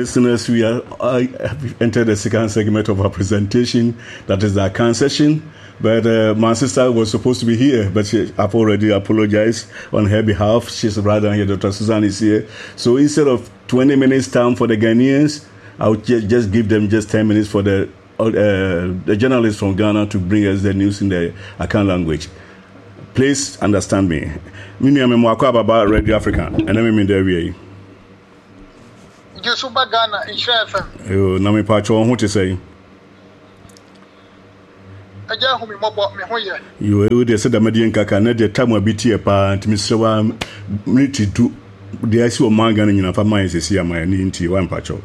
listeners, we have entered the second segment of our presentation. That is our account session. But my sister was supposed to be here, but I've already apologized on her behalf. She's rather here. Dr. Susan is here. So instead of 20 minutes time for the Ghanaians, I'll just give them just 10 minutes for the journalists from Ghana to bring us the news in the Akan language. Please understand me. I'm about Radio Africa, and I'm in the area. Just about Ghana in FM. You know me, Pacho, what to say? I just hope me more here. You would say the Median Kaka, not the time will be here, and Mr. Military to the ICO Mangan in a mine is here, my need to one Pacho.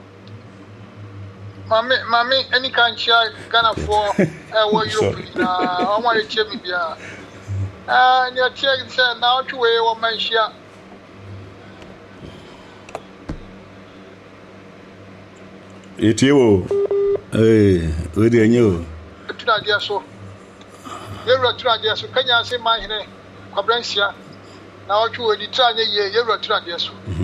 Mammy, any kind share Ghana for what you I want to check me here. And your check said now to a woman share. It's you. Hey, where do you know? So, you're a tragic, so can you say my name? Cabrencia. Now to a tragic year, you're a tragic.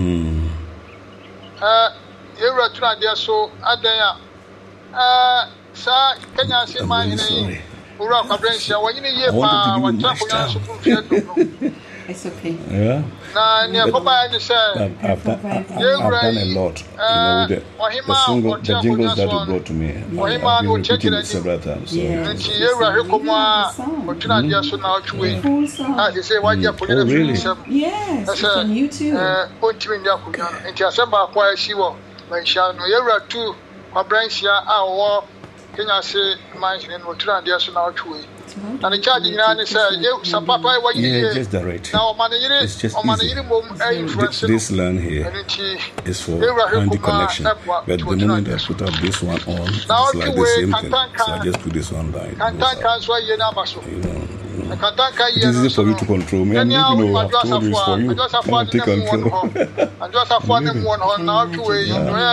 You're a tragic, so Adaya. Sir, can you say my name? Ura Cabrencia, when you hear what happened, it's okay. Yeah. Now, near Papa, I said, I've done a lot. With the jingles that you brought to me. I've been repeating it several times. And she ever what you not just now to win. As you say, why you're putting a Yes, it's on YouTube. Put you in the and just about why she will. When she are no, you're two, my branch here, our can I say, my name will try and just now to win. And the charging is some papa, what you just direct. Now, it's just this land here is for handy collection. But the moment I put up this one on, it's like the same thing. So I just put this one by. This is for you to control me. And you know, I've told you it's for you. I'll take control. I just have one on now to wait.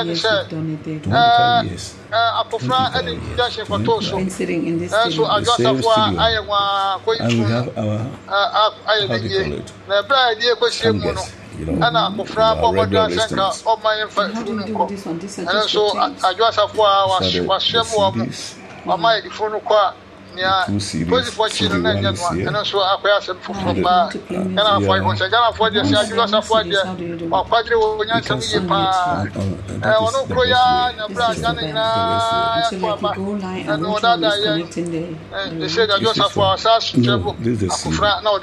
I prefer any dancing for Toso. Sitting in this so I just have one. I am and we have our the bride, dear question, and I prefer more dancing of my infant. And so I just have 4 hours. Was some of my phone call. Yeah, because watching and also I some from bar. And I find once I got for this, I just afford the or Padre will not some pa. I want to cry and brand and all that. They said I just have for us now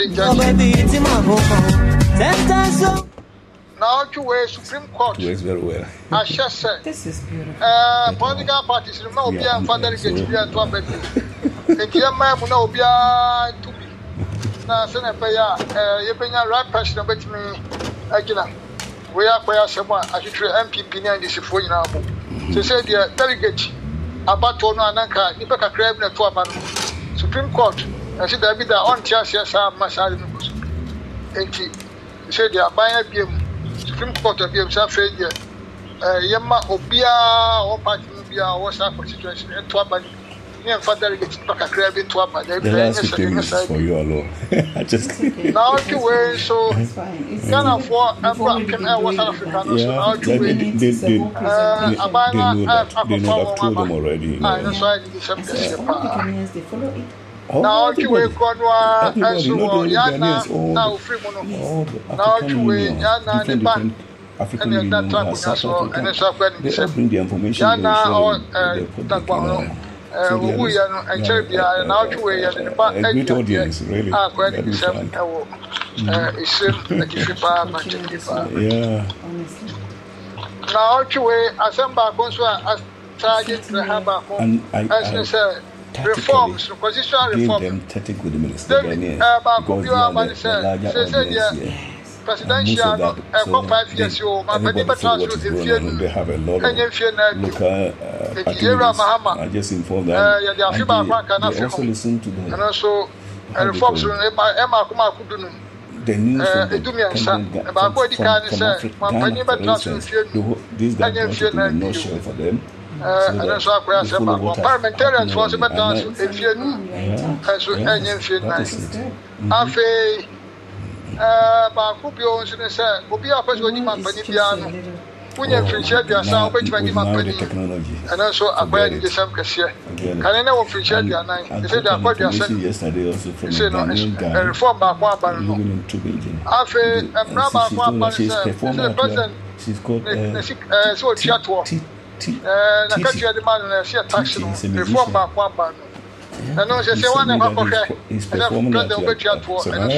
they now to wear Supreme Court. Works very well. I just said This is beautiful. Political parties no be and father get to be and to abet. And your man will be to be. Now, Senator, you bring a right person about me again. We are quite someone as you try MPP and this for you now. So say the delegate about Tono and Anka, Nipaka Crab and Tuaman Supreme Court. I said there be the on chance, yes, I'm massaging. And she said they are buying a game. Supreme Court of games are afraid. Yama Obia or Party Obia or some constitution and Tuaman. The last 15 minutes for you alone. I just now to wait, so Ghana for West Africa. They know I've told them already. Now to wait, Conwa, and so Yana, now free mono. Now to wait, Yana, the bank. And that time and it's up bring the information. Yana or that we are and Serbia now to wait and a great audience, really. Yeah. Now to wait, assemble as target the hammer and say reforms, constitutional reform. Them tactic with the minister. Presidential 5 years old, my they have a lot of local Mahama. I just informed them. They also listen to them. And also reforms Emma Kuma Kudunu. The news from Africa. These guys are not sure for them. And also parliamentarians was a better if you Bakubio said, Obia President Piano. Unya French, you are now which my technology. And also acquired the same cashier. Can I know French? You are nine. They said I got your son yesterday also from a reform back one barrel. After a brother, one person, she's called so chat walk. I got you the man and she attacks reform back one barrel. And no, she said one of our he's performing at work and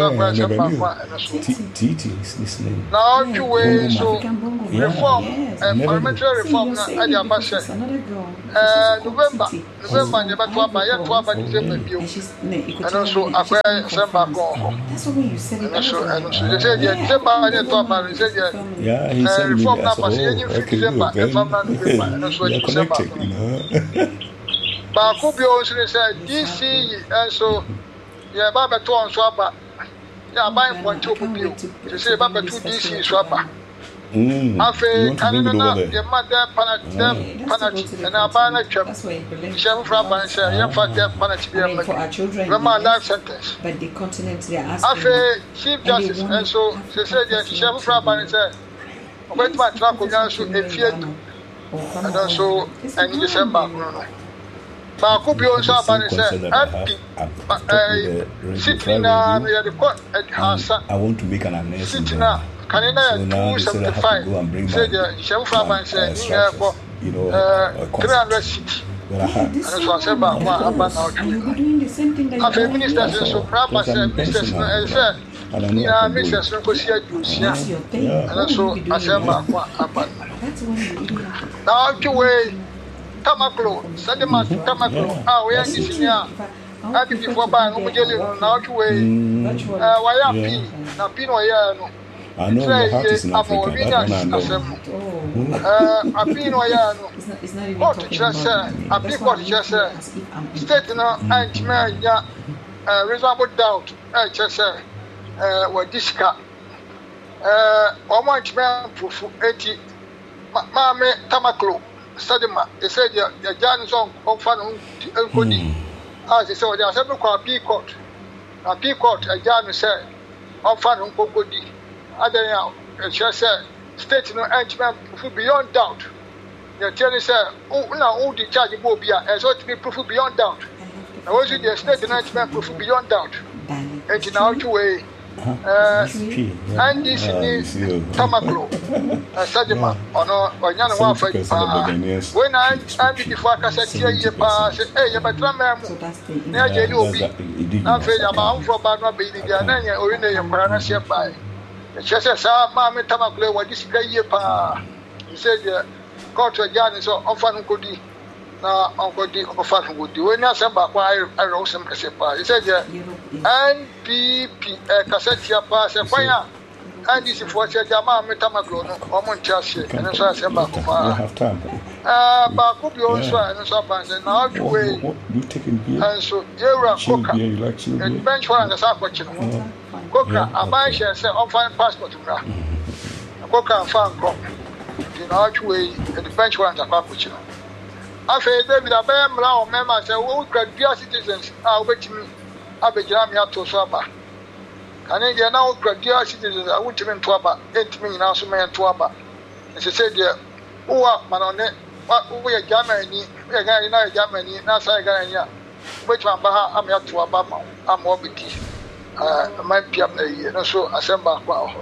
his name. Now, two ways so reform and parliamentary reform at your basket. November, never to buy it to buy December. And also, acquire some back home. That's the way you said it. And also, they said, December, they said, yeah, he said, reform now, December, and also, December. But could be also said, DC, and so, yeah, Baba to on swapper. Yeah, buying one two people to say Baba 2 DC swapper. After Canada, your mother, Panati, and our banner chum. Shall Frappa and say, young father, Panati, for our children. Grandma life sentence. But the continent they are asking. After Chief Justice, and so she said, yes, Shall Frappa and said, wait my truck will answer a fear to. And also, and December. But could be also about sitting on the court at Hassa. I want to make an announcement. Sitting now, Canada 275. Said Shell Farm and said, for 300 seats. And that's what I said about after ministers and so proper said, Mrs. Nkosia, and also I said about now to way. Tamaklo, Sadema Tamaklo, we are using here. I did before buying Umujelli now to way. Why are P? Now Pino Yano. I know the heart is in Africa. Apino Yano. What to just say? A big what to just say. State no anti-man, reasonable doubt. I just say, what this car. Or much man proof 80. Mamma Tamaklo. Sadema, they said your Jan's on Fan Cody. As they said, there are several called P court. A P court, a Jan said, on Fan Cody. Other now, she said, state no entry beyond doubt. The attorney said, oh, now all the charge will be as ought to be proof beyond doubt. I was in the state and entry proof beyond doubt. And in our way. And this is Tamaklo, Sadima, or Yana Wafa. When I did before I said, here, pass, hey, but Ramam, near JUB, I'm afraid about for Bana being the Anania or in the Paranasia by. She says, Mamma Tamaklo, what this year, pa. He said, go to a Jan so often could be. Now, Uncle Dick of Fun would do. When I said, I wrote some Casepa. He said, NPP Cassetia pass a fire. And this is what Jama Metamaglo, or Monchassi, and so I said, have time. Bakubi also, and so and now you way. You taking beer? And so, you're a coca. You like children? And bench one and a sack. Coca, a man shall say, on fine passport to Gra. Coca and fan crop. In our way, and the bench one and a cappuccino. After David Abel, members say, "Oh, dear citizens, are waiting. I be Jammy to Swaba. And then you now, dear citizens, I want to Twaba, 8 million also man Twaba. And she said, "Oh, Manone, what we are Germany, we are going to Germany, Nasa Ganya, which one Baha, I'm here to Abama, I'm morbidity. My Piam, and so assemble.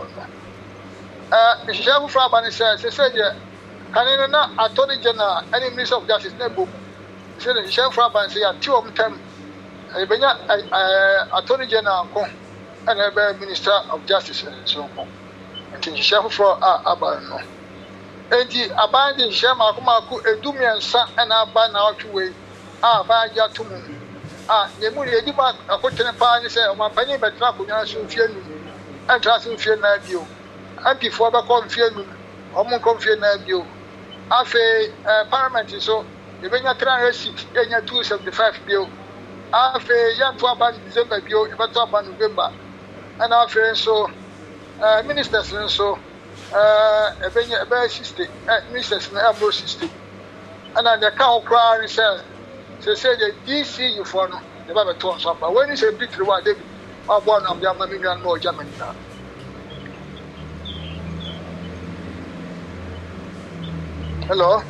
Mrs. Shabu Fraban says, she said, can not Attorney General, any Minister of Justice, Nebu, said the Sheriff Fraban say, 2 of them, Attorney General, and a Minister of Justice, and so on. And the Sheriff for Abano. And the abandoned Shama Kumaku, a Dumian son, and Aban out to way. By Yatumu. The Muni, a cotton party say, my penny, but Trapunan soon fear me, and trust in fear you. And before the confirm, or confirm you. After Parliament, so you bring a 300 seats, then you 275 bill. After young 12 December bill, but top on November. And after so, ministers and so, a bear system, ministers and elbow system. And then the cow cry and said, they say the DC you for the Bible told something. When you say big reward, they are one of the million more Germany now. Hello.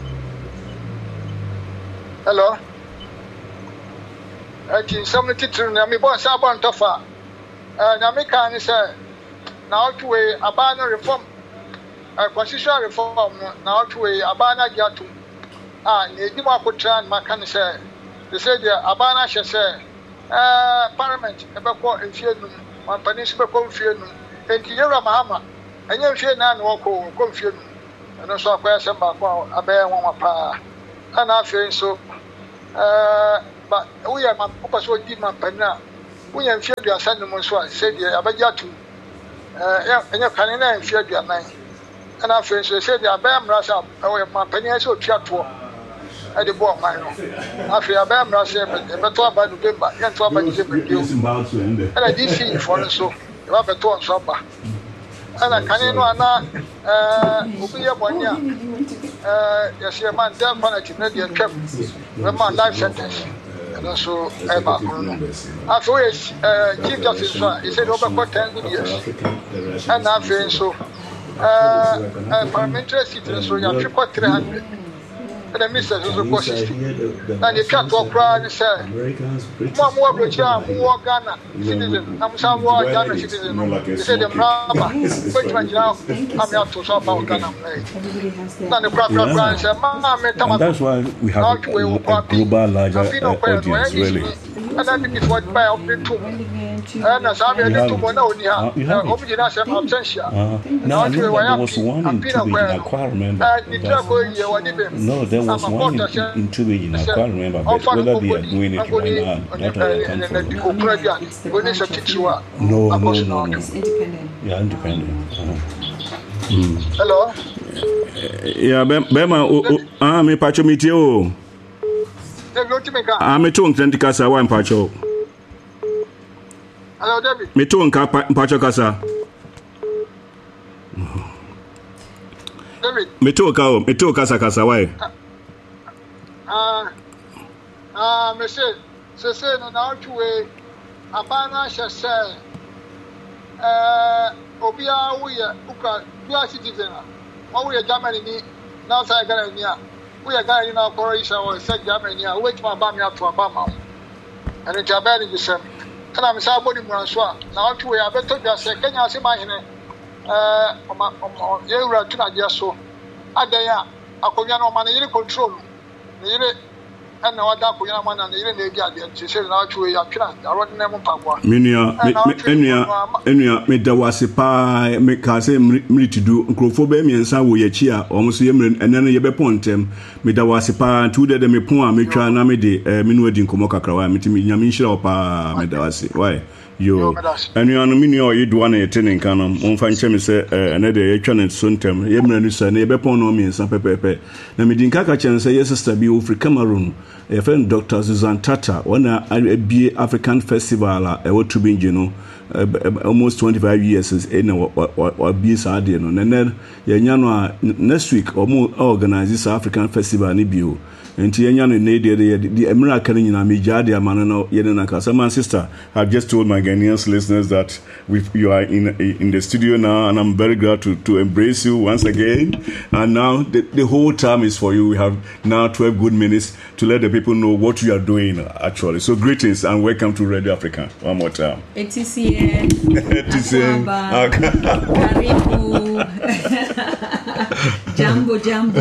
Hello. Somebody to me, boss, I want to far. And I can say, now to a Abana reform, a constitutional reform, now to a Abana Gatu. Nedima Kutran, Macan say, they said the Abana shall say, Parliament, Ebako, and Fianum, one Peninsula Confianum, and Tierra Mahama, and you fear none walk Confianum, and also a question about a bear one pa, and I feel so. But we are my purpose will give my penna. We are feared your son, Monsieur, said the Abajatu, and your canina and feared your name. And I feel so said the Abam Rasa, or my penny so chatwo at the board mine. After Abam Rasa, but talk about the game, but can't talk about the game. And I did see for the so, you have a torn supper. And I can't know, Ubia Bonia, yes, your man, damn penalty, and kept my life sentence. And also, after which, Chief Justice, he said, over 10 good years. And I feel so. Parliamentary citizens, so you have 300. And the minister was supposed to and you can't walk around and say, more Ghana citizen, I'm some more Ghana citizen. He said, the Brahma, which one now, I'm out to solve about Ghana. Then the Brahma said, and that's why we have a global larger audience, really. And I think it's what by of the two. And as I'm a little more now, homogeneous absentia. No, there was one in Tubing, I can't remember. No, there was one in Tubing, I can't remember. But whether they are doing it right now, not all countries. No. It's independent. Yeah, independent. Hello? Yeah, Bema, me pacho mitio. Me tu nkenti kasa wa mpacho. Hello, David. Me tu mpacho kasa. David. Me tu kasa wa. Me say no now to a Abana shall say, Obia, we are citizen. What we are Germany, now say Ghana. We are going in our corporation or said Germany, which my bammy up to a bama. And it's a very good same. And I'm somebody Branswa. Now, to a better just say, can you see my name? You are to not just so. At the end, I could not manage control. And no other Puyaman and the Guardian. She said, now to a plant. I wrote them on Papua. Enya, me da wase pa me ka se mri to do nkrofo ba mi ensa wo ye chi a omo so ye mre enene ye be pontem me da wase pa tu de me pon a me twa na me de me no adi nkomo kakra wa me ti nyame nhira opa me da wase why yo enu no mini o ye do na ye tene nkan no on fa nche me se ene de ye twa na so ntem ye mre nu sa na ye be pon no mi ensa pepepe na me din kaka chen se ye sister bi ofri Cameroon a friend Dr. Susan Tata wana a African festival e wo Tubinji no almost 25 years in or be sad no and next week or organize this African festival ni bio enti yenya no ne the American nyina mejade amano no yena kasa. My sister, I've just told my Ghanaian listeners that you are in the studio now, and I'm very glad to embrace you once again. And now the whole time is for you. We have now 12 good minutes to let the people know what you are doing actually. So greetings and welcome to Radio Africa one more time. ATCN, Jambo,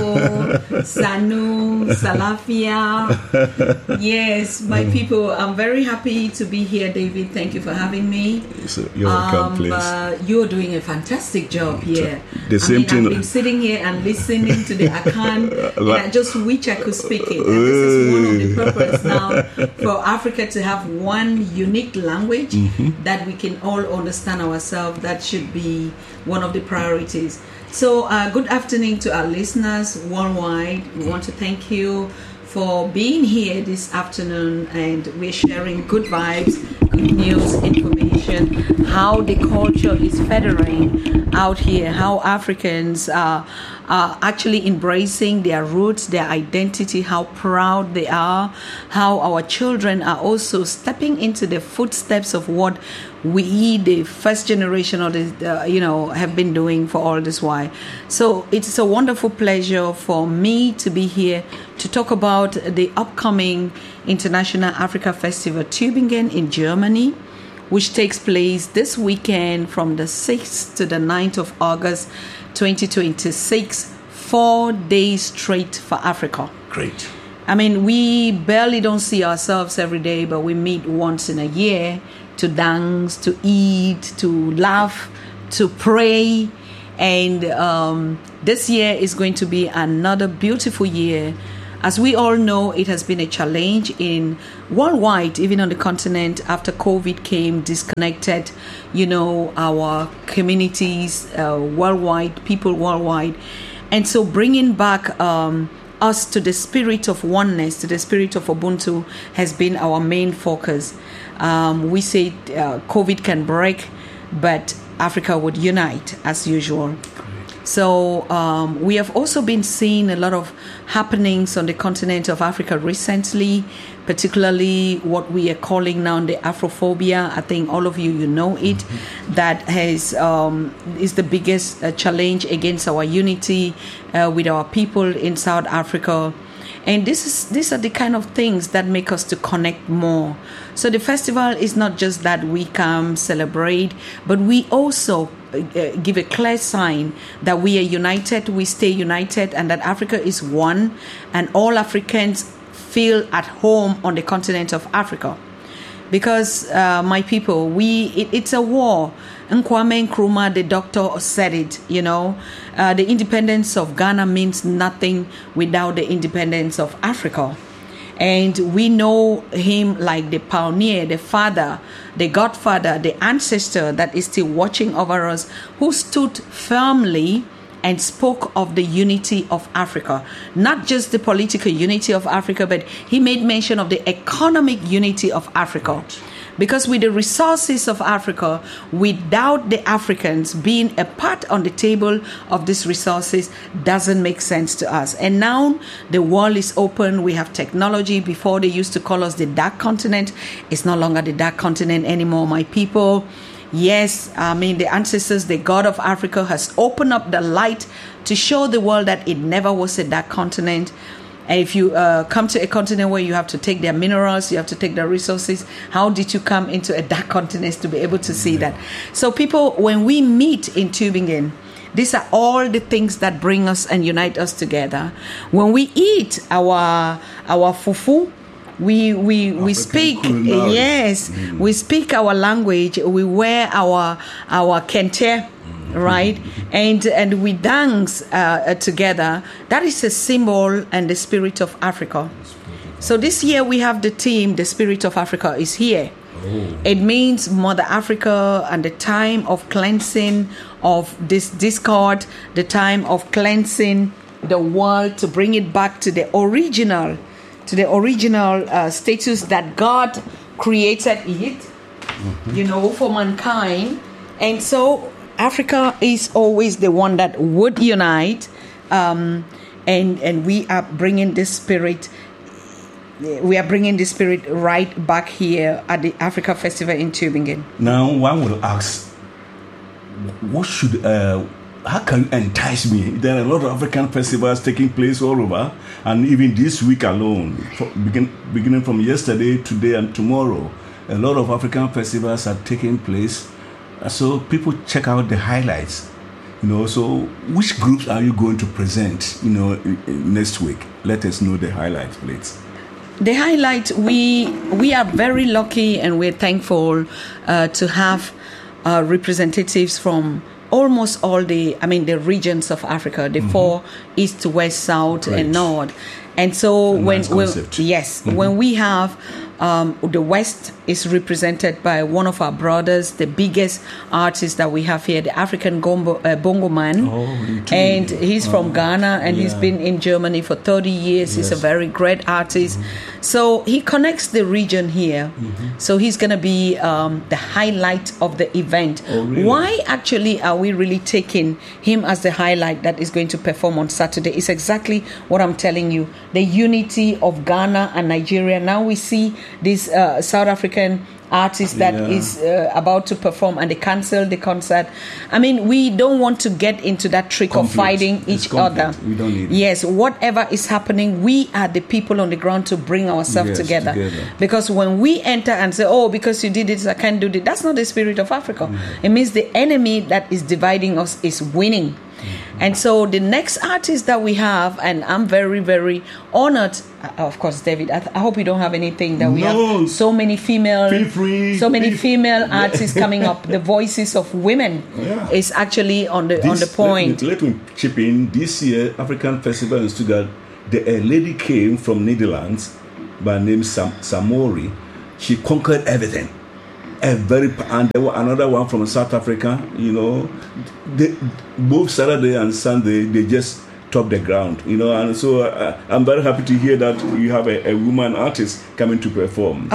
Sanu, Salafia. Yes, my people, I'm very happy to be here, David. Thank you for having me. So you're welcome, please. You're doing a fantastic job here. The same thing. I've been sitting here and listening to the Akan, and I just wish I could speak it. And this is one of the purpose now for Africa to have one unique language that we can all understand ourselves. That should be one of the priorities. So, good afternoon to our listeners worldwide. We want to thank you for being here this afternoon, and we're sharing good vibes, good news, information. mentioned how the culture is feathering out here, how Africans are actually embracing their roots, their identity, how proud they are, how our children are also stepping into the footsteps of what we, the first generation of the, have been doing for all this while. So it's a wonderful pleasure for me to be here to talk about the upcoming International Africa Festival Tübingen in Germany, which takes place this weekend from the 6th to the 9th of August 2026, 4 days straight for Africa. Great. I mean, we barely don't see ourselves every day, but we meet once in a year to dance, to eat, to laugh, to pray. And this year is going to be another beautiful year. As we all know, it has been a challenge in worldwide, even on the continent, after COVID came, disconnected, our communities worldwide, people worldwide. And so bringing back us to the spirit of oneness, to the spirit of Ubuntu has been our main focus. We say COVID can break, but Africa would unite as usual. So we have also been seeing a lot of happenings on the continent of Africa recently, particularly what we are calling now the Afrophobia. I think all of you know it. Mm-hmm. That is the biggest challenge against our unity with our people in South Africa. And these are the kind of things that make us to connect more. So the festival is not just that we come celebrate, but we also give a clear sign that we are united, we stay united, and that Africa is one, and all Africans feel at home on the continent of Africa. Because, my people, it's a war. Kwame Nkrumah, the doctor, said it, the independence of Ghana means nothing without the independence of Africa. And we know him like the pioneer, the father, the godfather, the ancestor that is still watching over us, who stood firmly and spoke of the unity of Africa. Not just the political unity of Africa, but he made mention of the economic unity of Africa. Because with the resources of Africa, without the Africans being a part on the table of these resources, doesn't make sense to us. And now the world is open. We have technology. Before they used to call us the dark continent. It's no longer the dark continent anymore, my people. Yes, I mean, the ancestors, the God of Africa has opened up the light to show the world that it never was a dark continent. And if you come to a continent where you have to take their minerals, you have to take their resources, how did you come into a dark continent to be able to see that? So people, when we meet in Tübingen, these are all the things that bring us and unite us together. When we eat our fufu, we speak, yes, we speak our language, we wear our kente, right? And we dance together. That is a symbol and the spirit of Africa. So this year we have the theme, the spirit of Africa is here. Oh. It means Mother Africa and the time of cleansing of this discord, the time of cleansing the world to bring it back to the original status that God created it, for mankind. And so Africa is always the one that would unite, and we are bringing this spirit. We are bringing the spirit right back here at the Africa Festival in Tübingen. Now, one will ask, how can you entice me? There are a lot of African festivals taking place all over, and even this week alone, beginning from yesterday, today, and tomorrow, a lot of African festivals are taking place. So people check out the highlights. So which groups are you going to present, next week? Let us know the highlights, please. The highlight, we are very lucky and we're thankful to have representatives from almost all the regions of Africa, the four east, west, south, and north. And so when we have The West is represented by one of our brothers, the biggest artist that we have here, the African Bongo Man. And he's from Ghana, and he's been in Germany for 30 years. He's a very great artist. So he connects the region here. So he's going to be the highlight of the event. Why actually are we really taking him as the highlight that is going to perform on Saturday? It's exactly what I'm telling you. The unity of Ghana and Nigeria. Now we see this South African artist that is about to perform, and they cancel the concert. I mean, we don't want to get into that trick of fighting each other. We don't need it. Yes, whatever is happening, we are the people on the ground to bring ourselves together. Because when we enter and say, oh, because you did it, I can't do it, that's not the spirit of Africa. It means the enemy that is dividing us is winning. And so the next artist that we have, and I'm very, very honored, of course, David, I hope you don't have anything that we have so many female artists coming up. The voices of women is actually on the point. Let me chip in. This year, African Festival in Stuttgart, a lady came from Netherlands by name Samori. She conquered everything. And there were another one from South Africa. Both Saturday and Sunday they just top the ground, and so I'm very happy to hear that you have a woman artist coming to perform.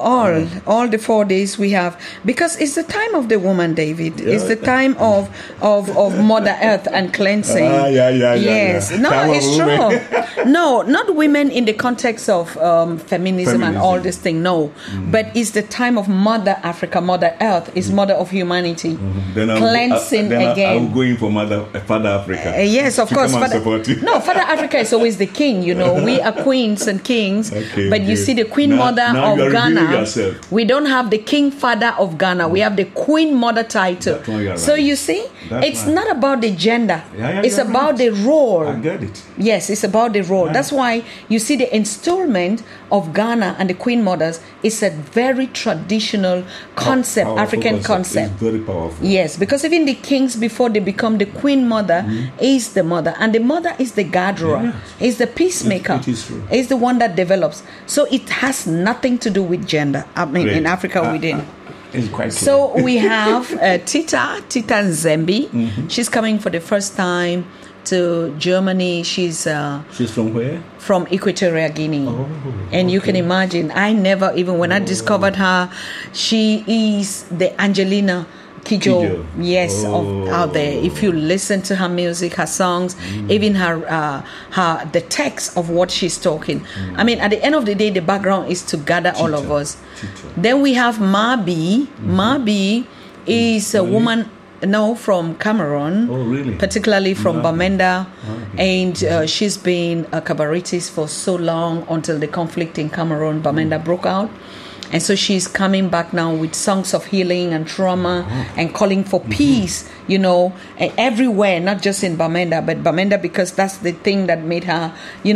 All the 4 days we have, because it's the time of the woman, David. It's the time of Mother Earth and cleansing. Yes. No, it's true. No, not women in the context of feminism and all this thing. No, but it's the time of Mother Africa, Mother Earth is Mother of humanity. Cleansing again. I'm going for Father Africa. Yes, of course. Father Africa is always the king. We are queens and kings, but you see the Queen Mother of Ghana. We don't have the King Father of Ghana. We have the Queen Mother title. So you see, it's not about the gender. It's about the role. I get it. Yes, it's about the role. That's why you see the installment of Ghana and the Queen Mothers is a very traditional concept, African concept. It's very powerful. Yes, because even the kings before they become the Queen Mother is the mother, and the mother is the gatherer, is the peacemaker. It is true. Is the one that develops. So it has nothing to do with gender. I mean, in Africa we didn't. It's quite clear. So we have Tita Nzembi. She's coming for the first time to Germany. She's from where? From Equatorial Guinea. And you can imagine, I never even, when I discovered her, she is the Angelina Kidjo, yes, out there. If you listen to her music, her songs, even her the text of what she's talking. I mean, at the end of the day, the background is to gather all of us. Then we have Mabi. Mabi is a woman from Cameroon, particularly from Bamenda, and she's been a cabaretist for so long until the conflict in Cameroon, Bamenda, broke out. And so she's coming back now with songs of healing and trauma and calling for peace, and everywhere, not just in Bamenda, but Bamenda because that's the thing that made her,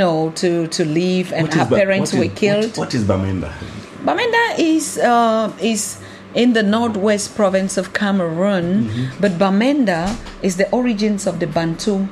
to leave, and her parents were killed. What is Bamenda? Bamenda is in the northwest province of Cameroon, but Bamenda is the origins of the Bantu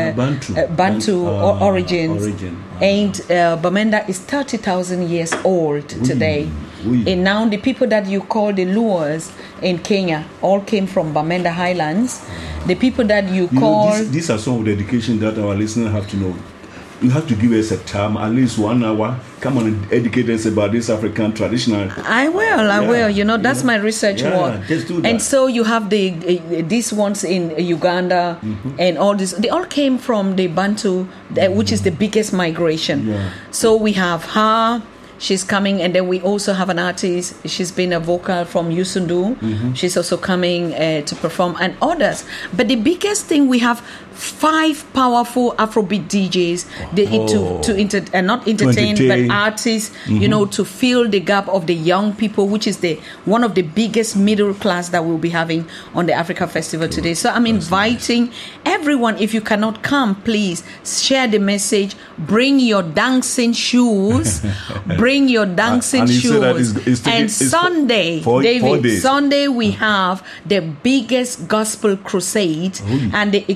origins. And Bamenda is 30,000 years old today. And now the people that you call the Luos in Kenya all came from Bamenda Highlands. The people that you call... These are some of the education that our listeners have to know. You have to give us a time, at least 1 hour. Come on and educate us about this African traditional. I will. That's my research work. Just do that. And so you have these ones in Uganda and all this. They all came from the Bantu, which is the biggest migration. So we have her. She's coming, and then we also have an artist. She's been a vocal from Yusundu. She's also coming to perform, and others. But the biggest thing, we have 5 powerful Afrobeat DJs not entertain, but artists, to fill the gap of the young people, which is one of the biggest middle class that we'll be having on the Africa Festival today. So I'm inviting everyone. If you cannot come, please share the message. Bring your dancing shoes. Bring your dancing shoes. And Sunday, David, Sunday we have the biggest gospel crusade and the ecumenical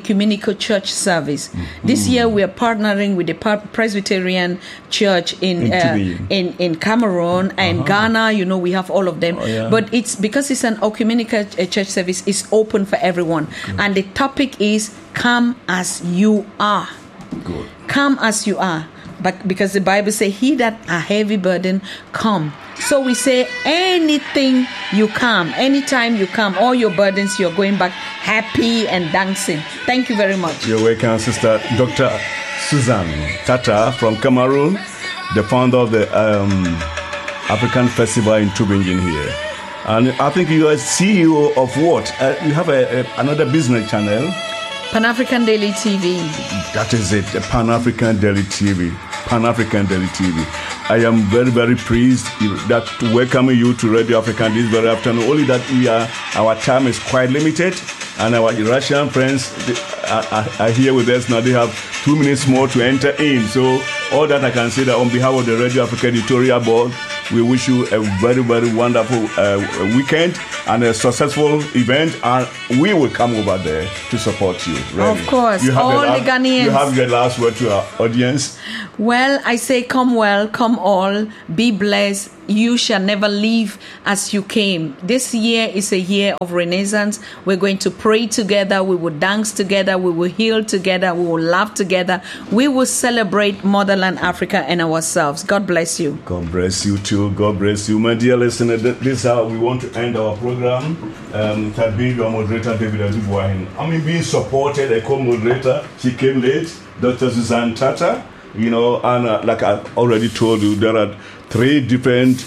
ecumenical church service. This year we are partnering with the Presbyterian Church in Cameroon and Ghana. You know, we have all of them. But it's because it's an ecumenical church service, it's open for everyone. And the topic is come as you are. Good. Come as you are. But because the Bible says, he that are heavy burden, come. So we say, anything you come, anytime you come, all your burdens, you're going back happy and dancing. Thank you very much. You're welcome, Sister Dr. Suzanne Tata from Cameroon, the founder of the African Festival in Tübingen here. And I think you are CEO of what? You have another business channel. Pan-African Daily TV. That is it, Pan-African Daily TV. Pan-African Daily TV. I am very, very pleased that welcoming you to Radio African this very afternoon. Only that our time is quite limited, and our Russian friends are here with us now. They have 2 minutes more to enter in. So all that I can say that on behalf of the Radio Africa Editorial Board, we wish you a very, very wonderful weekend and a successful event, and we will come over there to support you. Really. Of course, all the Ghanaians. You have the last word to our audience. Well, I say come well, come all, be blessed. You shall never leave as you came. This year is a year of renaissance. We're going to pray together. We will dance together. We will heal together. We will laugh together. We will celebrate motherland Africa and ourselves. God bless you. God bless you too. God bless you. My dear listener, this is how we want to end our program. It has been your moderator, David Adubuahin. Being supported, a co-moderator. She came late, Dr. Suzanne Tata. You know, and like I already told you, there are 3 different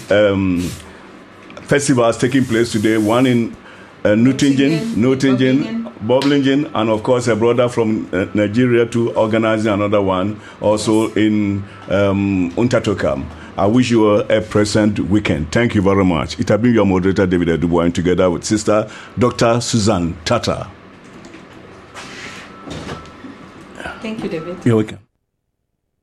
festivals taking place today. One in Nottingham, Boblingen, and of course a brother from Nigeria to organizing another one also in Untertürkheim. I wish you a pleasant weekend. Thank you very much. It has been your moderator, David Adubuahin, together with Sister Dr. Suzanne Tata. Thank you, David. You're welcome.